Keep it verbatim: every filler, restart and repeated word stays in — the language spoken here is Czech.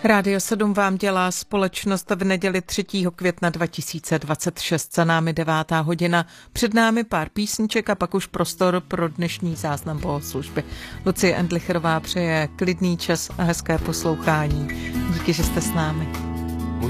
Rádio sedm vám dělá společnost v neděli třetího května dva tisíce dvacet šest. Za námi devátá hodina, před námi pár písniček a pak už prostor pro dnešní záznam bohoslužby. Lucie Endlicherová přeje klidný čas a hezké poslouchání. Díky, že jste s námi.